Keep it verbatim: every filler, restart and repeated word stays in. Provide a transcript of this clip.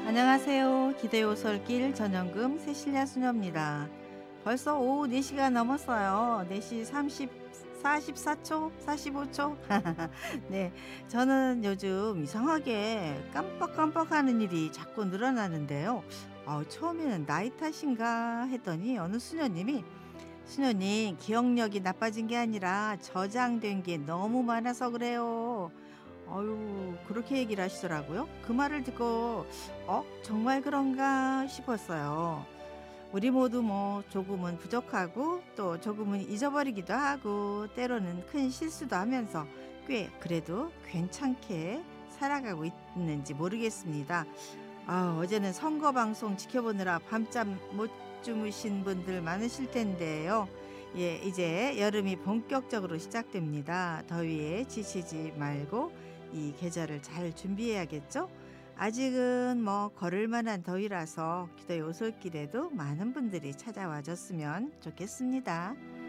안녕하세요. 기대 오솔길 전영금 새실야 수녀입니다. 벌써 오후 네 시가 넘었어요. 네 시 삼십 사십사 초, 사십오 초. 네. 저는 요즘 이상하게 깜빡깜빡하는 일이 자꾸 늘어나는데요. 어 처음에는 '나이 탓인가?' 했더니 어느 수녀님이 "수녀님 기억력이 나빠진 게 아니라 저장된 게 너무 많아서 그래요." 어유 그렇게 얘기를 하시더라고요. 그 말을 듣고 '어 정말 그런가?' 싶었어요. 우리 모두 뭐 조금은 부족하고 또 조금은 잊어버리기도 하고 때로는 큰 실수도 하면서 꽤 그래도 괜찮게 살아가고 있는지 모르겠습니다. 아 어제는 선거 방송 지켜보느라 밤잠 못 주무신 분들 많으실 텐데요. 예 이제 여름이 본격적으로 시작됩니다. 더위에 지치지 말고 이 계절을 잘 준비해야겠죠? 아직은 뭐 걸을 만한 더위라서 기도의 오솔길에도 많은 분들이 찾아와 줬으면 좋겠습니다.